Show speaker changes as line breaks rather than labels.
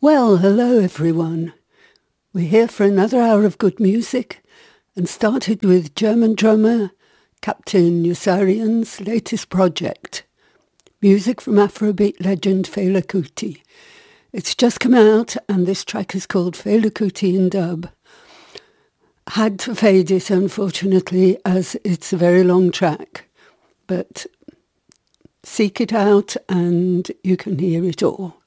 Well, hello everyone. We're here for another hour of good music and started with German drummer Captain Yossarian's latest project, music from Afrobeat legend Fela Kuti. It's just come out and this track is called Fela Kuti in Dub. Had to fade it, unfortunately, as it's a very long track, but seek it out and you can hear it all.